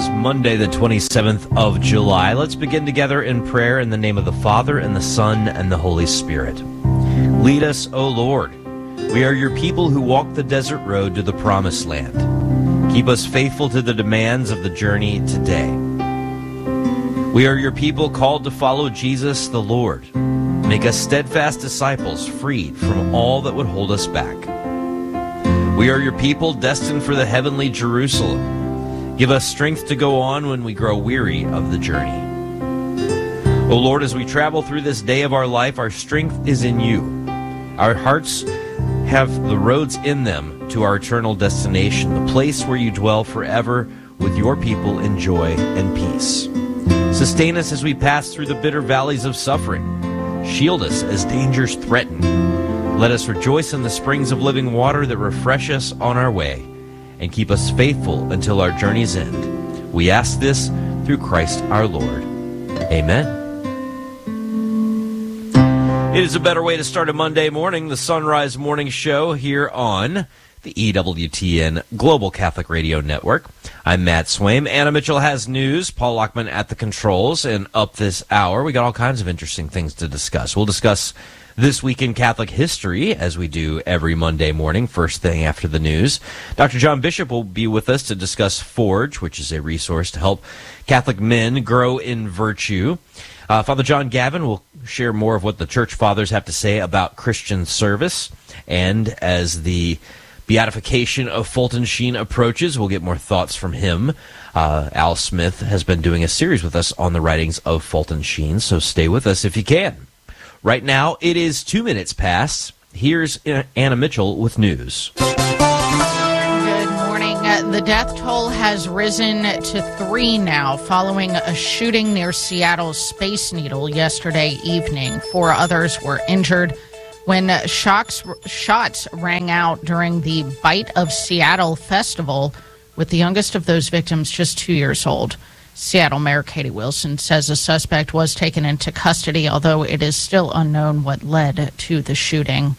is Monday, the 27th of July. Let's begin together in prayer in the name of the Father, and the Son, and the Holy Spirit. Lead us, O Lord. We are your people who walk the desert road to the promised land. Keep us faithful to the demands of the journey today. We are your people called to follow Jesus the Lord. Make us steadfast disciples, freed from all that would hold us back. We are your people destined for the heavenly Jerusalem. Give us strength to go on when we grow weary of the journey. O Lord, as we travel through this day of our life, our strength is in you. Our hearts have the roads in them to our eternal destination, the place where you dwell forever with your people in joy and peace. Sustain us as we pass through the bitter valleys of suffering. Shield us as dangers threaten. Let us rejoice in the springs of living water that refresh us on our way, and keep us faithful until our journey's end. We ask this through Christ our Lord. Amen. It is a better way to start a Monday morning, the Sunrise Morning Show here on the EWTN Global Catholic Radio Network. I'm Matt Swaim. Anna Mitchell has news. Paul Lockman at the controls. And up this hour, we got all kinds of interesting things to discuss. We'll discuss This Week in Catholic History, as we do every Monday morning, first thing after the news. Dr. John Bishop will be with us to discuss Forge, which is a resource to help Catholic men grow in virtue. Father John Gavin will share more of what the Church Fathers have to say about Christian service. And as the beatification of Fulton Sheen approaches, we'll get more thoughts from him. Al Smith has been doing a series with us on the writings of Fulton Sheen, so stay with us if you can. Right now, it is 2 minutes past. Here's Anna Mitchell with news. Good morning. The death toll has risen to 3 now following a shooting near Seattle's Space Needle yesterday evening. 4 others were injured when shots rang out during the Bite of Seattle festival, with the youngest of those victims just 2 years old. Seattle Mayor Katie Wilson says a suspect was taken into custody, although it is still unknown what led to the shooting.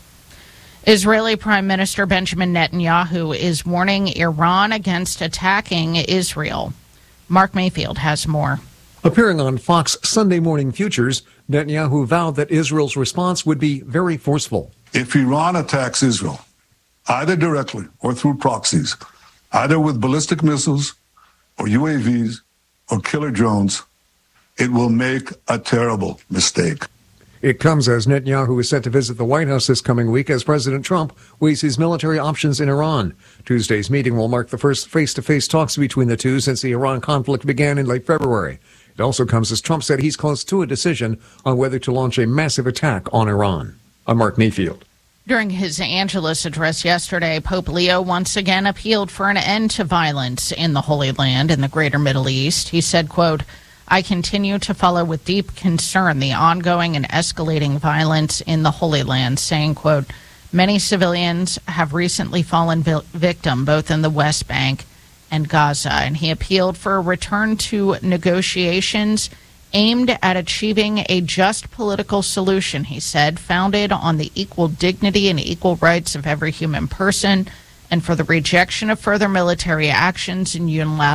Israeli Prime Minister Benjamin Netanyahu is warning Iran against attacking Israel. Mark Mayfield has more. Appearing on Fox Sunday Morning Futures, Netanyahu vowed that Israel's response would be very forceful. If Iran attacks Israel, either directly or through proxies, either with ballistic missiles or UAVs or killer drones, it will make a terrible mistake. It comes as Netanyahu is set to visit the White House this coming week as President Trump weighs his military options in Iran. Tuesday's meeting will mark the first face-to-face talks between the two since the Iran conflict began in late February. It also comes as Trump said he's close to a decision on whether to launch a massive attack on Iran. I'm Mark Mayfield. During his Angelus address yesterday, Pope Leo once again appealed for an end to violence in the Holy Land and the greater Middle East. He said, quote, "I continue to follow with deep concern the ongoing and escalating violence in the Holy Land," saying, quote, "Many civilians have recently fallen victim both in the West Bank and Gaza." And he appealed for a return to negotiations aimed at achieving a just political solution, he said, founded on the equal dignity and equal rights of every human person, and for the rejection of further military actions and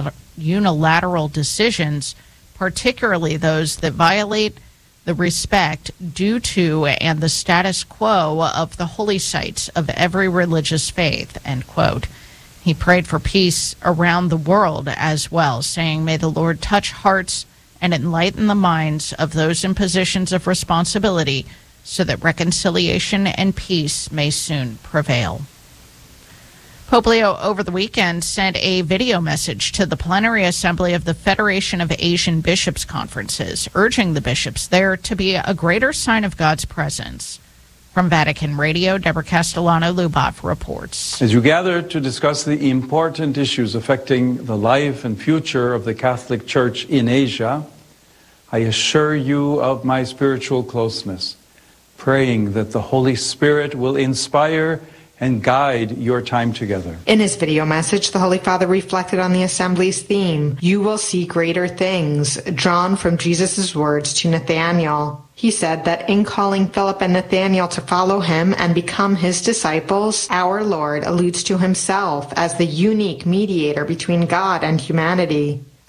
unilateral decisions, particularly those that violate the respect due to and the status quo of the holy sites of every religious faith, end quote. He prayed for peace around the world as well, saying, "May the Lord touch hearts and enlighten the minds of those in positions of responsibility so that reconciliation and peace may soon prevail." Pope Leo over the weekend sent a video message to the plenary assembly of the Federation of Asian Bishops' Conferences, urging the bishops there to be a greater sign of God's presence. From Vatican Radio, Deborah Castellano-Luboff reports. As you gather to discuss the important issues affecting the life and future of the Catholic Church in Asia, I assure you of my spiritual closeness, praying that the Holy Spirit will inspire and guide your time together. In his video message, the Holy Father reflected on the Assembly's theme, "You will see greater things," drawn from Jesus' words to Nathanael. He said that in calling Philip and Nathanael to follow him and become his disciples, our Lord alludes to himself as the unique mediator between God and humanity.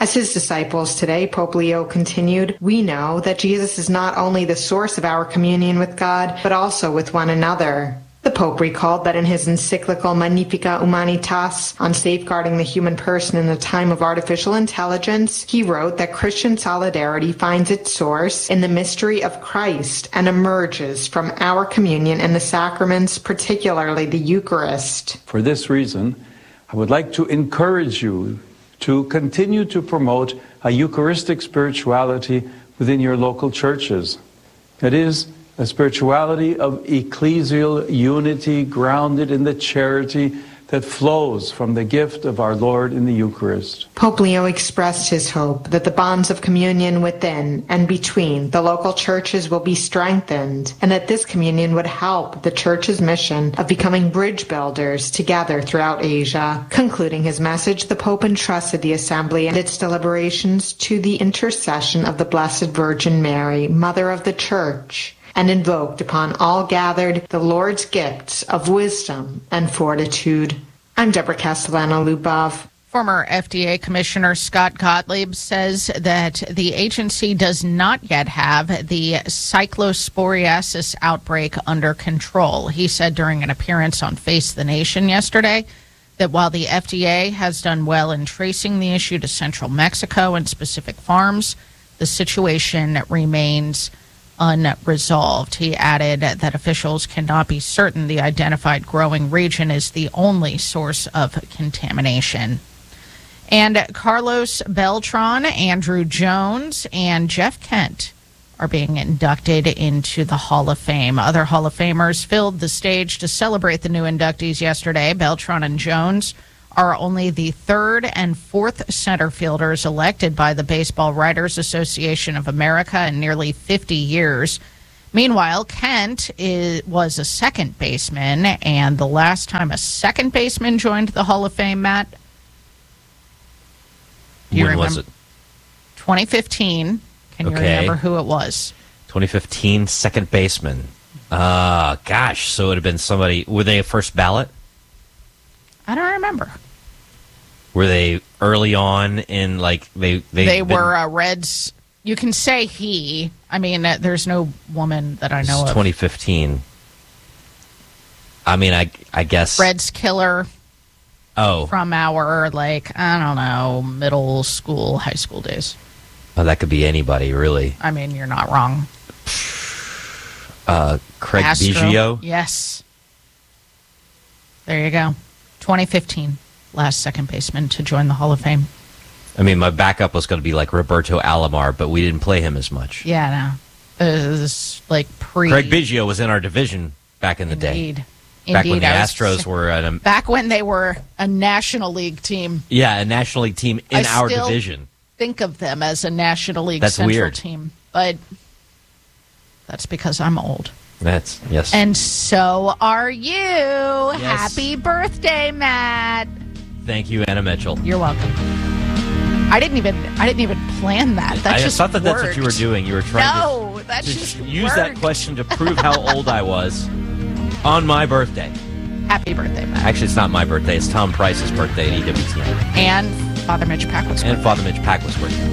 As his disciples today, Pope Leo continued, we know that Jesus is not only the source of our communion with God, but also with one another. The Pope recalled that in his encyclical Magnificat Humanitas on safeguarding the human person in a time of artificial intelligence, he wrote that Christian solidarity finds its source in the mystery of Christ and emerges from our communion in the sacraments, particularly the Eucharist. For this reason, I would like to encourage you to continue to promote a Eucharistic spirituality within your local churches. That is, a spirituality of ecclesial unity grounded in the charity that flows from the gift of our Lord in the Eucharist. Pope Leo expressed his hope that the bonds of communion within and between the local churches will be strengthened, and that this communion would help the Church's mission of becoming bridge builders together throughout Asia. Concluding his message, the Pope entrusted the Assembly and its deliberations to the intercession of the Blessed Virgin Mary, Mother of the Church, and invoked upon all gathered the Lord's gifts of wisdom and fortitude. I'm Deborah Castellano-Lubov. Former FDA Commissioner Scott Gottlieb says that the agency does not yet have the cyclosporiasis outbreak under control. He said during an appearance on Face the Nation yesterday that while the FDA has done well in tracing the issue to central Mexico and specific farms, the situation remains unresolved. He added that officials cannot be certain the identified growing region is the only source of contamination. And Carlos Beltran, Andrew Jones, and Jeff Kent are being inducted into the Hall of Fame. Other Hall of Famers filled the stage to celebrate the new inductees yesterday. Beltran and Jones are only the third and fourth center fielders elected by the Baseball Writers Association of America in nearly 50 years. Meanwhile, Kent was a second baseman, and the last time a second baseman joined the Hall of Fame, Matt? When was it? 2015. Can you remember who it was? 2015, second baseman. Gosh, so it would have been somebody. Were they a first ballot? I don't remember. Were they early on in, like, they were Reds? You can say he. I mean, there's no woman that I know of. 2015. I mean, I guess. Reds killer. Oh. From our, like, I don't know, middle school, high school days. Oh, that could be anybody, really. I mean, you're not wrong. Craig Astro. Biggio? Yes. There you go. 2015, last second baseman to join the Hall of Fame. I mean, my backup was going to be like Roberto Alomar, but we didn't play him as much. Yeah, no. It was like Craig Biggio was in our division back in the day. Back when the Astros were at back when they were a National League team. Yeah, a National League team in our division. Think of them as a National League That's Central weird. team, but that's because I'm old. That's yes. And so are you. Yes. Happy birthday, Matt. Thank you, Anna Mitchell. You're welcome. I didn't even plan that. That just thought that worked. that's what you were doing. You were trying to just use worked. that question to prove how old I was on my birthday. Happy birthday, Matt. Actually, it's not my birthday. It's Tom Price's birthday at EWTN. And Father Mitch Packwood's birthday. And Father Mitch Packwood's birthday.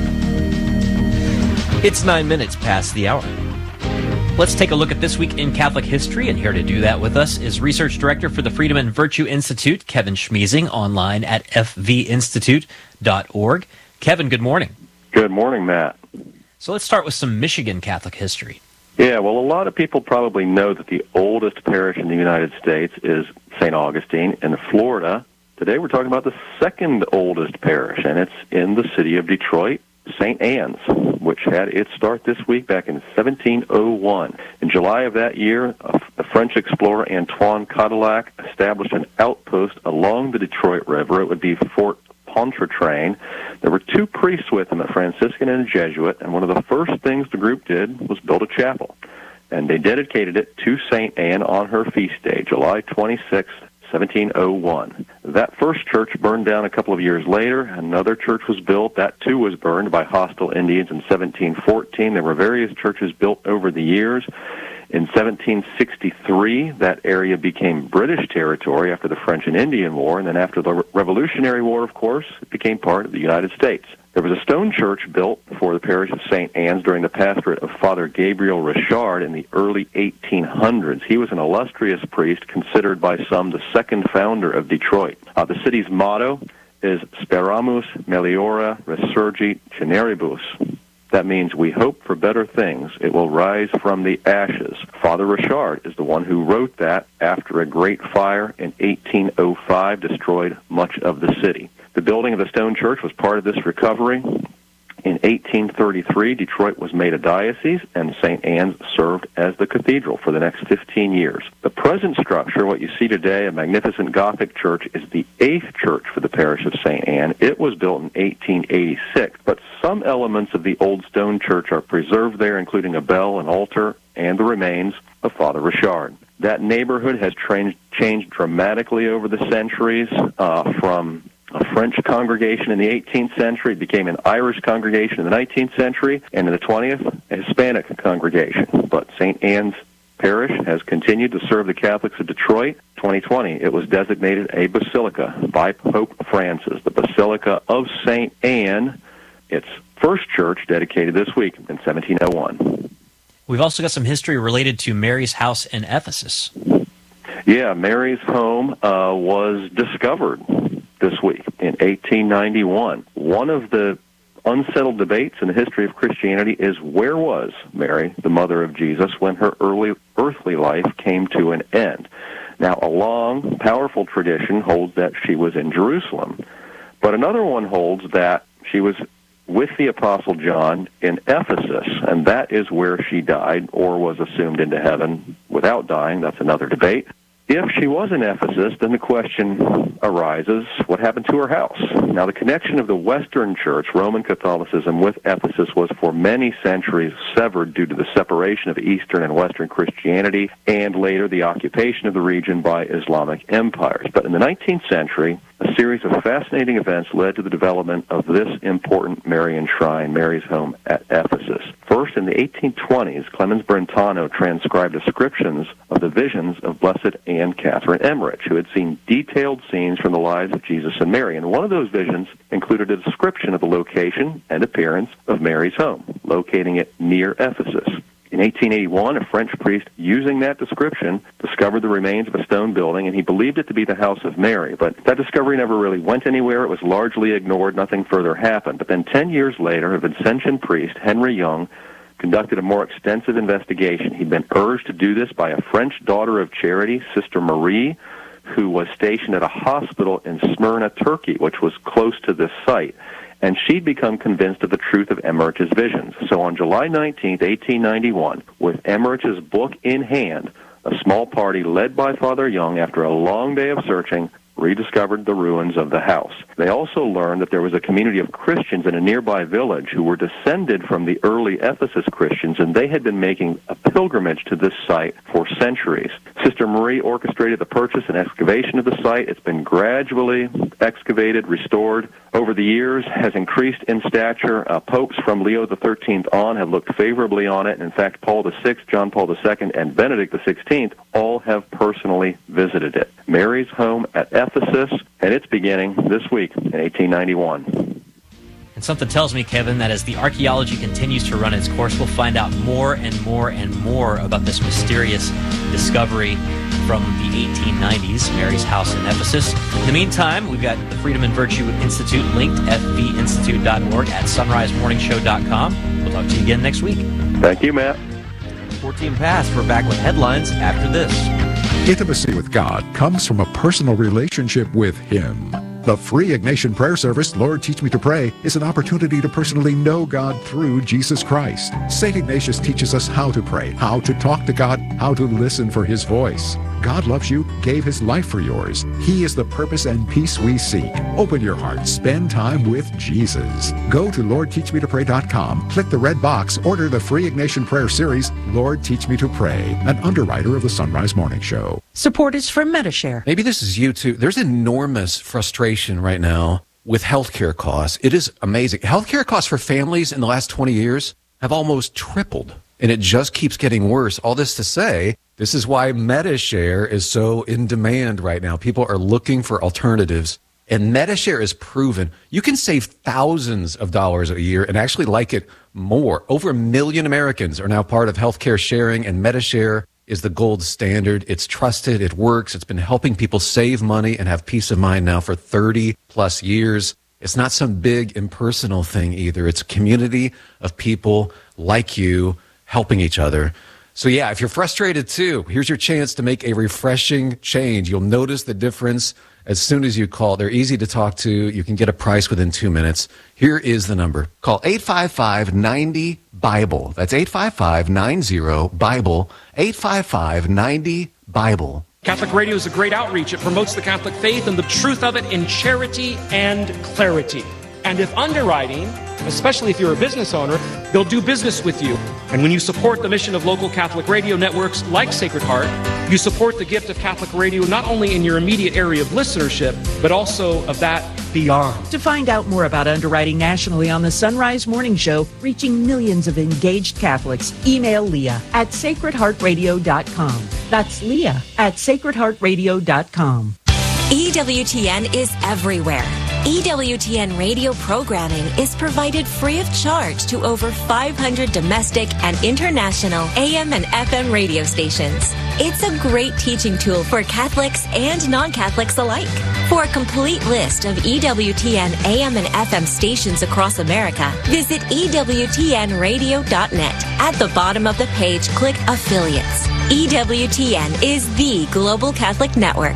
It's 9 minutes past the hour. Let's take a look at this week in Catholic history, and here to do that with us is Research Director for the Freedom and Virtue Institute, Kevin Schmiesing, online at fvinstitute.org. Kevin, good morning. Good morning, Matt. So let's start with some Michigan Catholic history. Yeah, well, a lot of people probably know that the oldest parish in the United States is St. Augustine in Florida. Today we're talking about the second oldest parish, and it's in the city of Detroit, St. Anne's, which had its start this week back in 1701. In July of that year, the French explorer Antoine Cadillac established an outpost along the Detroit River. It would be Fort Pontchartrain. There were two priests with him, a Franciscan and a Jesuit, and one of the first things the group did was build a chapel. And they dedicated it to St. Anne on her feast day, July 26th, 1701. That first church burned down a couple of years later. Another church was built. That, too, was burned by hostile Indians in 1714. There were various churches built over the years. In 1763, that area became British territory after the French and Indian War, and then after the Revolutionary War, of course, it became part of the United States. There was a stone church built for the parish of St. Anne's during the pastorate of Father Gabriel Richard in the early 1800s. He was an illustrious priest, considered by some the second founder of Detroit. The city's motto is Speramus Meliora Resurgit Generibus. That means we hope for better things. It will rise from the ashes. Father Richard is the one who wrote that after a great fire in 1805 destroyed much of the city. The building of the stone church was part of this recovery. In 1833, Detroit was made a diocese, and St. Anne's served as the cathedral for the next 15 years. The present structure, what you see today, a magnificent Gothic church, is the 8th church for the parish of St. Anne. It was built in 1886, but some elements of the old stone church are preserved there, including a bell, an altar, and the remains of Father Richard. That neighborhood has changed dramatically over the centuries, from a French congregation in the 18th century. It became an Irish congregation in the 19th century, and in the 20th, a Hispanic congregation. But St. Anne's Parish has continued to serve the Catholics of Detroit. 2020, it was designated a basilica by Pope Francis, the Basilica of St. Anne, its first church dedicated this week in 1701. We've also got some history related to Mary's house in Ephesus. Yeah, Mary's home was discovered this week in 1891. One of the unsettled debates in the history of Christianity is, where was Mary, the mother of Jesus, when her early earthly life came to an end? Now, a long, powerful tradition holds that she was in Jerusalem, but another one holds that she was with the Apostle John in Ephesus, and that is where she died or was assumed into heaven without dying. That's another debate. If she was in Ephesus, then the question arises, what happened to her house? Now, the connection of the Western Church, Roman Catholicism, with Ephesus was for many centuries severed due to the separation of Eastern and Western Christianity, and later the occupation of the region by Islamic empires. But in the 19th century, a series of fascinating events led to the development of this important Marian shrine, Mary's home at Ephesus. First, in the 1820s, Clemens Brentano transcribed descriptions of the visions of Blessed Anne Catherine Emmerich, who had seen detailed scenes from the lives of Jesus and Mary. And one of those visions included a description of the location and appearance of Mary's home, locating it near Ephesus. In 1881, a French priest, using that description, discovered the remains of a stone building, and he believed it to be the house of Mary. But that discovery never really went anywhere. It was largely ignored. Nothing further happened. But then 10 years later, a Vincentian priest, Henry Young, conducted a more extensive investigation. He'd been urged to do this by a French daughter of charity, Sister Marie, who was stationed at a hospital in Smyrna, Turkey, which was close to this site. And she'd become convinced of the truth of Emmerich's visions. So on July 19, 1891, with Emmerich's book in hand, a small party led by Father Young, after a long day of searching, rediscovered the ruins of the house. They also learned that there was a community of Christians in a nearby village who were descended from the early Ephesus Christians, and they had been making a pilgrimage to this site for centuries. Sister Marie orchestrated the purchase and excavation of the site. It's been gradually excavated, restored. Over the years, has increased in stature. Popes from Leo XIII on have looked favorably on it. In fact, Paul VI, John Paul II, and Benedict XVI all have personally visited it. Mary's home at Ephesus, and it's beginning this week in 1891. And something tells me, Kevin, that as the archaeology continues to run its course, we'll find out more and more and more about this mysterious discovery from the 1890s, Mary's house in Ephesus. In the meantime, we've got the Freedom and Virtue Institute linked, fvinstitute.org, at sunrisemorningshow.com. We'll talk to you again next week. Thank you, Matt. 14 past. We're back with headlines after this. Intimacy with God comes from a personal relationship with Him. The free Ignatian prayer service, Lord Teach Me to Pray, is an opportunity to personally know God through Jesus Christ. St. Ignatius teaches us how to pray, how to talk to God, how to listen for His voice. God loves you, gave His life for yours. He is the purpose and peace we seek. Open your heart, spend time with Jesus. Go to LordTeachMeToPray.com, click the red box, order the free Ignatian prayer series, Lord Teach Me to Pray, an underwriter of the Sunrise Morning Show. Support is from Medishare. Maybe this is you too. There's enormous frustration right now with healthcare costs. It is amazing. Healthcare costs for families in the last 20 years have almost tripled, and it just keeps getting worse. All this to say, this is why Medishare is so in demand right now. People are looking for alternatives, And Medi-Share is proven. You can save thousands of dollars a year and actually like it more. Over 1 million Americans are now part of healthcare sharing, and Medi-Share is the gold standard. It's trusted. It works. It's been helping people save money and have peace of mind now for 30 plus years. It's not some big impersonal thing either. It's a community of people like you helping each other. So yeah, if you're frustrated too, here's your chance to make a refreshing change. You'll notice the difference as soon as you call. They're easy to talk to. You can get a price within 2 minutes. Here is the number. Call 855-90-BIBLE. That's 855-90-BIBLE. 855-90-BIBLE. Catholic Radio is a great outreach. It promotes the Catholic faith and the truth of it in charity and clarity. And if underwriting, especially if you're a business owner, they'll do business with you. And when you support the mission of local Catholic radio networks like Sacred Heart, you support the gift of Catholic radio not only in your immediate area of listenership, but also of that beyond. To find out more about underwriting nationally on the Sunrise Morning Show, reaching millions of engaged Catholics, email Leah at sacredheartradio.com. That's Leah at sacredheartradio.com. EWTN is everywhere. EWTN radio programming is provided free of charge to over 500 domestic and international AM and FM radio stations. It's a great teaching tool for Catholics and non-Catholics alike. For a complete list of EWTN AM and FM stations across America, visit EWTNradio.net. At the bottom of the page, click Affiliates. EWTN is the Global Catholic Network.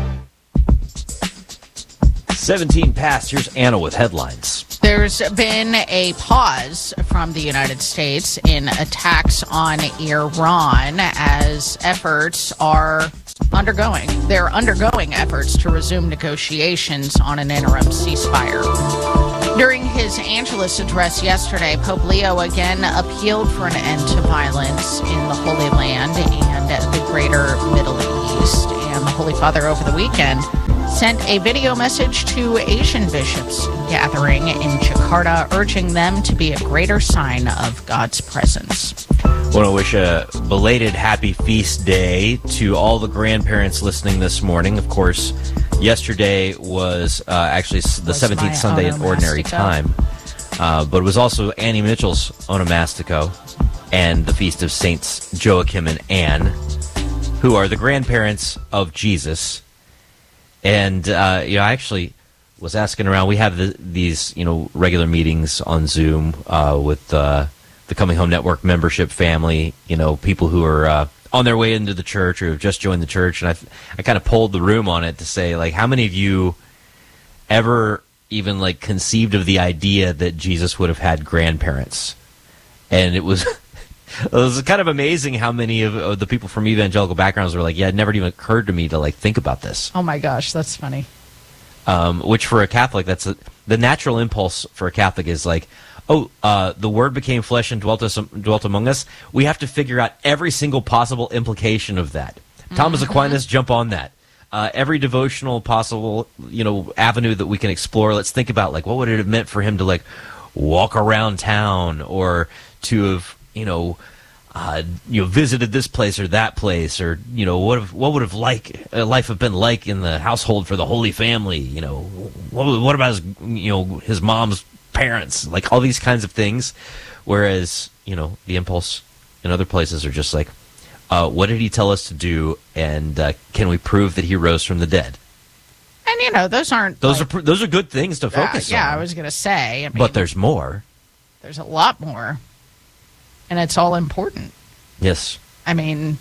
17 past. Here's Anna with headlines. There's been a pause from the United States in attacks on Iran as efforts are undergoing. They're undergoing efforts to resume negotiations on an interim ceasefire. During his Angelus address yesterday, Pope Leo again appealed for an end to violence in the Holy Land and the greater Middle East. And the Holy Father over the weekend sent a video message to Asian bishops gathering in Jakarta, urging them to be a greater sign of God's presence. I want to wish a belated happy feast day to all the grandparents listening this morning. Of course, yesterday was actually the 17th Sunday in Ordinary Time, but it was also Annie Mitchell's Onomastico and the Feast of Saints Joachim and Anne, who are the grandparents of Jesus. And, I actually was asking around. We have these, regular meetings on Zoom with the Coming Home Network membership family, people who are on their way into the church or have just joined the church. And I kind of polled the room on it to say, like, how many of you ever even, conceived of the idea that Jesus would have had grandparents? And it was... It was kind of amazing how many of the people from evangelical backgrounds were like, yeah, it never even occurred to me to think about this. Oh my gosh, that's funny. Which for a Catholic, the natural impulse for a Catholic is the Word became flesh and dwelt among us. We have to figure out every single possible implication of that. Thomas Aquinas, jump on that. Every devotional possible, avenue that we can explore. Let's think about what would it have meant for him to walk around town, or to have visited this place or that place, or what would have life have been like in the household for the Holy Family? What about his mom's parents? All these kinds of things. Whereas the impulse in other places are just what did he tell us to do, and can we prove that he rose from the dead? And those aren't those are good things to focus on. Yeah, I was going to say. But there's more. There's a lot more. And it's all important. Yes. Think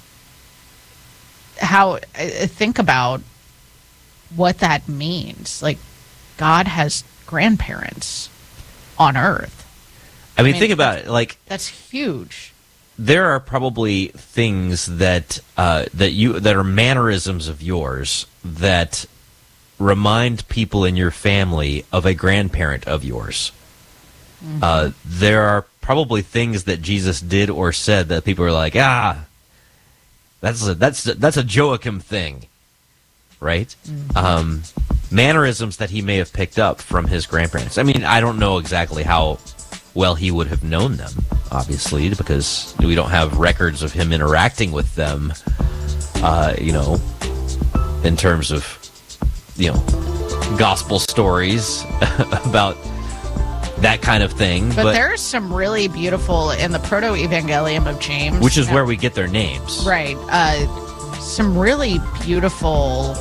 about what that means. God has grandparents on earth. Think about it. That's huge. There are probably things that that are mannerisms of yours that remind people in your family of a grandparent of yours. Mm-hmm. There are probably things that Jesus did or said that people are like, that's a Joachim thing, right? Mm-hmm. Mannerisms that he may have picked up from his grandparents. I don't know exactly how well he would have known them, obviously, because we don't have records of him interacting with them, in terms of, gospel stories about that kind of thing. But there's some really beautiful in the Proto-Evangelium of James, which is where we get their names. Right. Some really beautiful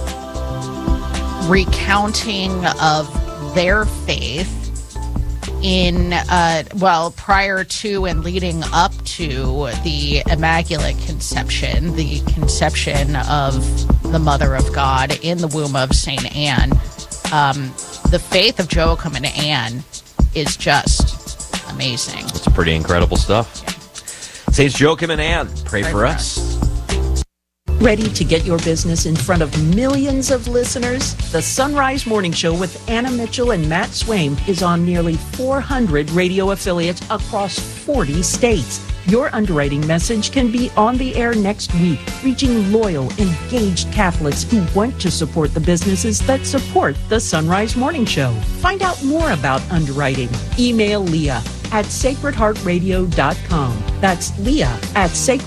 recounting of their faith in, prior to and leading up to the Immaculate Conception, the conception of the Mother of God in the womb of St. Anne. The faith of Joachim and Anne is just amazing. It's pretty incredible stuff. Yeah. Saints Joachim and Anne, pray for us. Ready to get your business in front of millions of listeners? The Sunrise Morning Show with Anna Mitchell and Matt Swaim is on nearly 400 radio affiliates across 40 states. Your underwriting message can be on the air next week, reaching loyal, engaged Catholics who want to support the businesses that support the Sunrise Morning Show. Find out more about underwriting. Email Leah at sacredheartradio.com. That's Leah at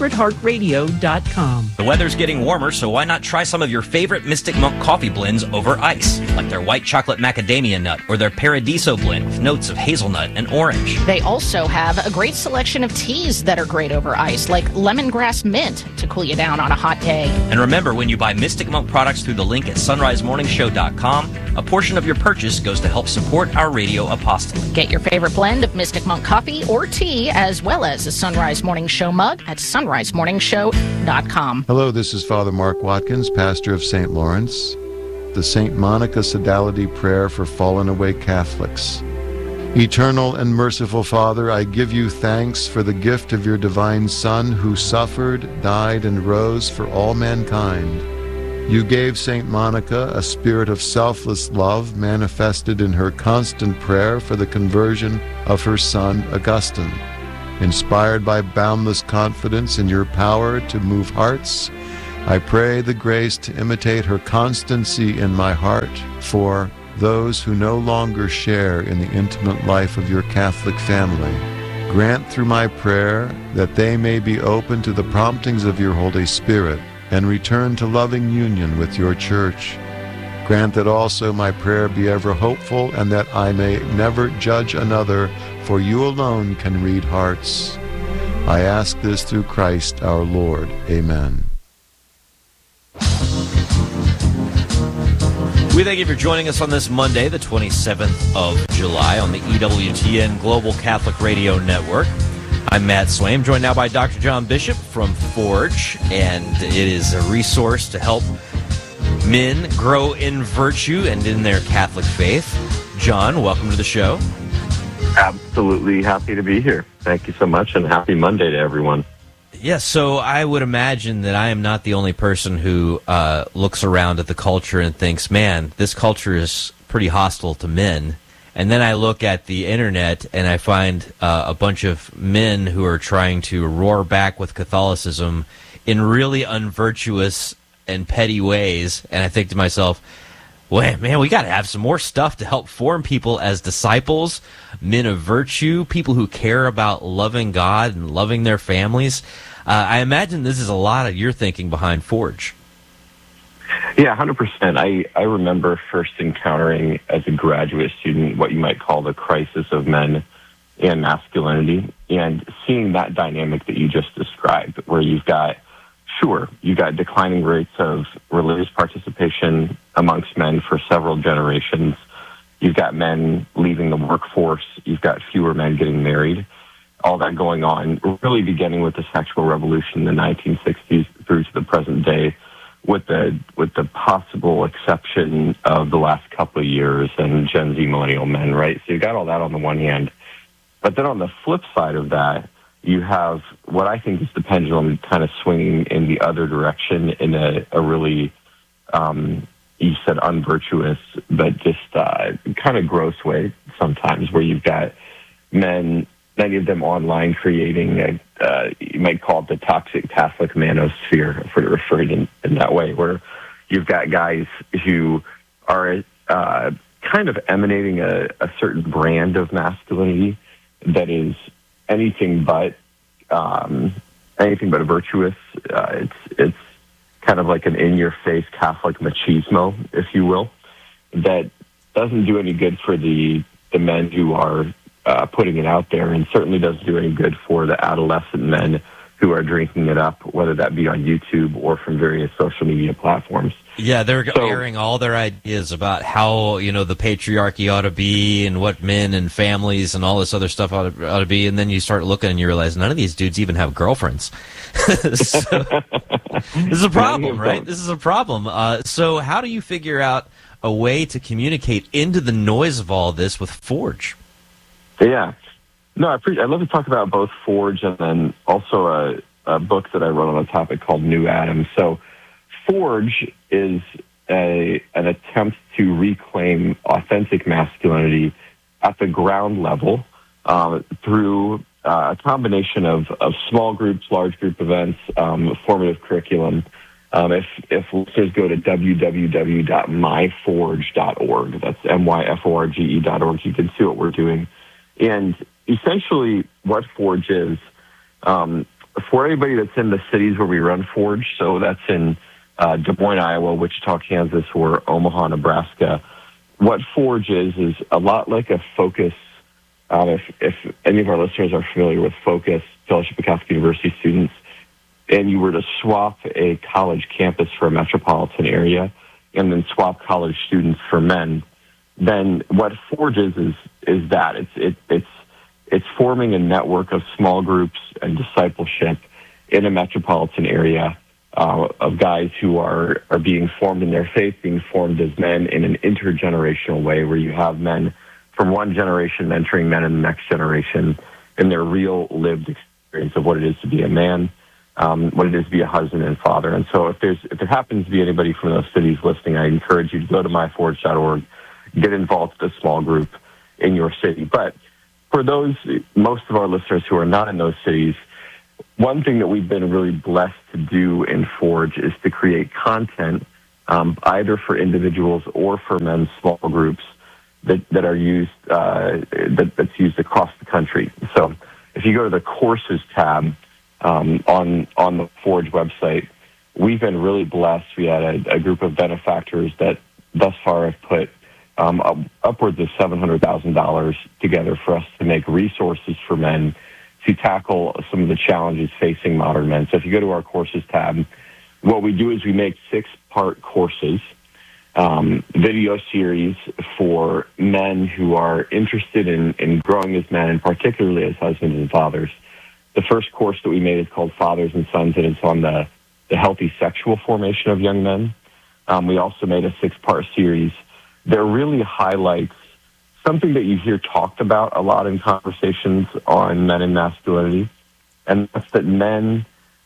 sacredheartradio.com. The weather's getting warmer, so why not try some of your favorite Mystic Monk coffee blends over ice, like their white chocolate macadamia nut or their Paradiso blend with notes of hazelnut and orange. They also have a great selection of teas that are great over ice, like lemongrass mint to cool you down on a hot day. And remember, when you buy Mystic Monk products through the link at sunrisemorningshow.com, a portion of your purchase goes to help support our radio apostolate. Get your favorite blend of Mystic Monk coffee or tea, as well as a Sunrise Morning Show mug at sunrisemorningshow.com. Hello, this is Father Mark Watkins, pastor of St. Lawrence. The St. Monica Sodality Prayer for Fallen Away Catholics. Eternal and merciful Father, I give you thanks for the gift of your divine Son, who suffered, died, and rose for all mankind. You gave St. Monica a spirit of selfless love manifested in her constant prayer for the conversion of her son Augustine. Inspired by boundless confidence in your power to move hearts, I pray the grace to imitate her constancy in my heart for those who no longer share in the intimate life of your Catholic family. Grant through my prayer that they may be open to the promptings of your Holy Spirit and return to loving union with your Church. Grant that also my prayer be ever hopeful, and that I may never judge another, for you alone can read hearts. I ask this through Christ our Lord. Amen. We thank you for joining us on this Monday, the 27th of July, on the EWTN Global Catholic Radio Network. I'm Matt Swaim, joined now by Dr. John Bishop from Forge, and it is a resource to help men grow in virtue and in their Catholic faith. John, welcome to the show. Absolutely happy to be here. Thank you so much, and happy Monday to everyone. Yes, so I would imagine that I am not the only person who looks around at the culture and thinks, man, this culture is pretty hostile to men. And then I look at the internet and I find a bunch of men who are trying to roar back with Catholicism in really unvirtuous and petty ways. And I think to myself, well, man, we got to have some more stuff to help form people as disciples, men of virtue, people who care about loving God and loving their families. I imagine this is a lot of your thinking behind Forge. Yeah, 100%. I remember first encountering as a graduate student what you might call the crisis of men and masculinity, and seeing that dynamic that you just described, where you've got declining rates of religious participation amongst men for several generations. You've got men leaving the workforce. You've got fewer men getting married. All that going on, really beginning with the sexual revolution in the 1960s through to the present day, with the possible exception of the last couple of years and Gen Z millennial men, right? So you've got all that on the one hand. But then on the flip side of that, you have what I think is the pendulum kind of swinging in the other direction in a really, you said unvirtuous, but just kind of gross way sometimes, where you've got men, many of them online, creating you might call it the toxic Catholic manosphere, if we're referred in that way, where you've got guys who are kind of emanating a certain brand of masculinity that is anything but virtuous. It's kind of like an in-your-face Catholic machismo, if you will, that doesn't do any good for the men who are putting it out there, and certainly doesn't do any good for the adolescent men who are drinking it up, whether that be on YouTube or from various social media platforms. Yeah, they're airing all their ideas about how, the patriarchy ought to be and what men and families and all this other stuff ought to be. And then you start looking and you realize none of these dudes even have girlfriends. This is a problem, right? This is a problem. So how do you figure out a way to communicate into the noise of all this with Forge? Yeah. No, I'd love to talk about both Forge and then also a book that I wrote on a topic called New Adam. So Forge is an attempt to reclaim authentic masculinity at the ground level through a combination of small groups, large group events, formative curriculum. If listeners go to www.myforge.org, that's myforge.org, you can see what we're doing. And essentially what Forge is, for anybody that's in the cities where we run Forge, so that's in Des Moines, Iowa, Wichita, Kansas, or Omaha, Nebraska, what Forge is a lot like a Focus. If any of our listeners are familiar with Focus, Fellowship of Catholic University students, and you were to swap a college campus for a metropolitan area and then swap college students for men, then what Forge is that. It's forming a network of small groups and discipleship in a metropolitan area of guys who are being formed in their faith, being formed as men in an intergenerational way, where you have men from one generation mentoring men in the next generation in their real lived experience of what it is to be a man, what it is to be a husband and father. And so if there happens to be anybody from those cities listening, I encourage you to go to myforge.org, get involved with a small group in your city. But for most of our listeners who are not in those cities, one thing that we've been really blessed to do in Forge is to create content either for individuals or for men's small groups that are used that's used across the country. So if you go to the courses tab on the Forge website, we've been really blessed. We had a group of benefactors that thus far have put upwards of $700,000 together for us to make resources for men to tackle some of the challenges facing modern men. So if you go to our courses tab, what we do is we make 6-part courses, video series for men who are interested in growing as men, and particularly as husbands and fathers. The first course that we made is called Fathers and Sons, and it's on the healthy sexual formation of young men. We also made a 6-part series that really highlights something that you hear talked about a lot in conversations on men and masculinity, and that's that men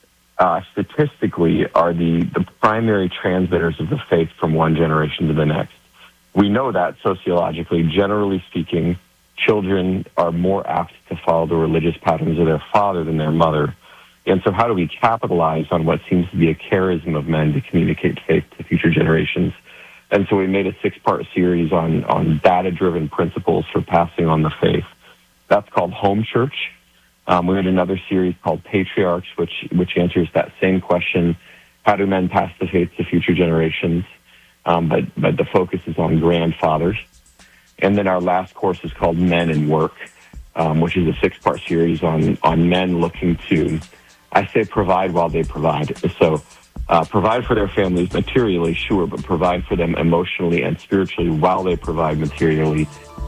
statistically are the primary transmitters of the faith from one generation to the next. We know that sociologically, generally speaking, children are more apt to follow the religious patterns of their father than their mother. And so how do we capitalize on what seems to be a charism of men to communicate faith to future generations? And so we made a 6-part series on data-driven principles for passing on the faith. That's called Home Church. We made another series called Patriarchs, which answers that same question: how do men pass the faith to future generations? But the focus is on grandfathers. And then our last course is called Men and Work, which is a 6-part series on men looking to, I say, provide while they provide. So provide for their families materially, sure, but provide for them emotionally and spiritually while they provide materially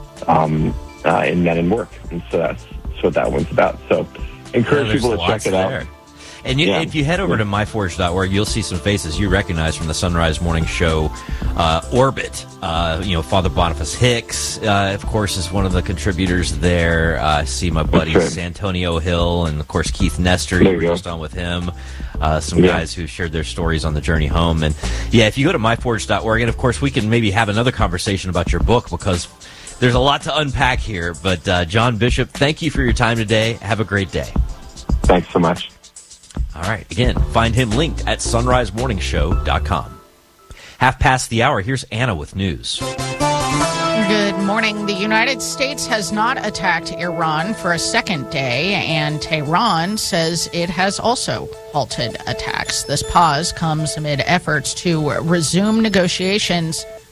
in Men and Work. And so that's what that one's about. So encourage people to check it out. And if you head over to myforge.org, you'll see some faces you recognize from the Sunrise Morning Show orbit. Father Boniface Hicks, of course, is one of the contributors there. I see my buddy Santonio Hill, and of course Keith Nestor. You were just on with him. Some guys who shared their stories on the journey home. And if you go to myforge.org, and of course we can maybe have another conversation about your book, because there's a lot to unpack here. But John Bishop, thank you for your time today. Have a great day. Thanks so much. All right. Again, find him linked at sunrisemorningshow.com. 1:30. Here's Anna with news. Good morning. The United States has not attacked Iran for a second day, and Tehran says it has also halted attacks. This pause comes amid efforts to resume negotiations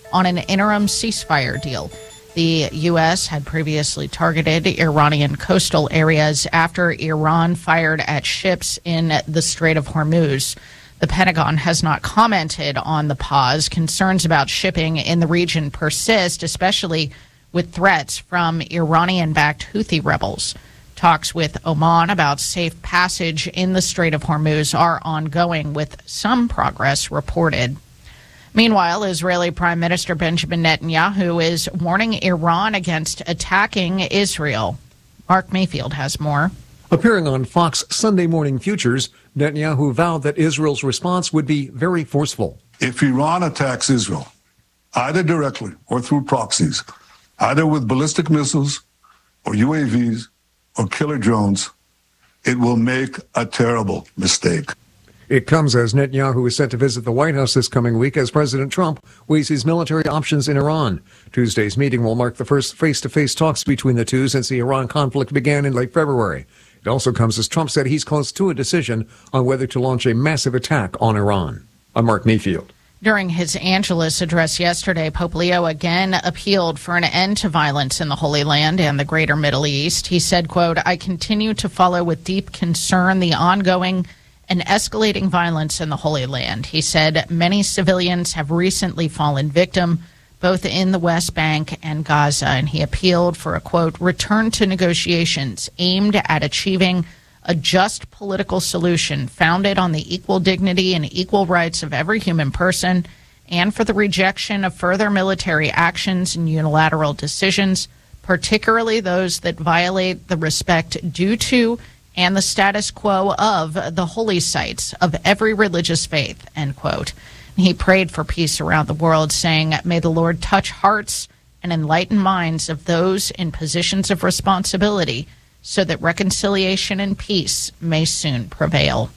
on an interim ceasefire deal. The U.S. had previously targeted Iranian coastal areas after Iran fired at ships in the Strait of Hormuz. The Pentagon has not commented on the pause. Concerns about shipping in the region persist, especially with threats from Iranian-backed Houthi rebels. Talks with Oman about safe passage in the Strait of Hormuz are ongoing, with some progress reported. Meanwhile, Israeli Prime Minister Benjamin Netanyahu is warning Iran against attacking Israel. Mark Mayfield has more. Appearing on Fox Sunday Morning Futures, Netanyahu vowed that Israel's response would be very forceful. If Iran attacks Israel, either directly or through proxies, either with ballistic missiles or UAVs or killer drones, it will make a terrible mistake. It comes as Netanyahu is set to visit the White House this coming week as President Trump weighs his military options in Iran. Tuesday's meeting will mark the first face-to-face talks between the two since the Iran conflict began in late February. It also comes as Trump said he's close to a decision on whether to launch a massive attack on Iran. I'm Mark Mayfield. During his Angelus address yesterday, Pope Leo again appealed for an end to violence in the Holy Land and the greater Middle East. He said, quote, "I continue to follow with deep concern the ongoing and escalating violence in the Holy Land." He said many civilians have recently fallen victim, both in the West Bank and Gaza, and he appealed for a, quote, "return to negotiations aimed at achieving a just political solution founded on the equal dignity and equal rights of every human person, and for the rejection of further military actions and unilateral decisions, particularly those that violate the respect due to and the status quo of the holy sites of every religious faith," end quote. He prayed for peace around the world, saying, "May the Lord touch hearts and enlighten minds of those in positions of responsibility so that reconciliation and peace may soon prevail."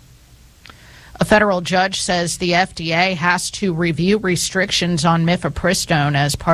A federal judge says the FDA has to review restrictions on mifepristone as part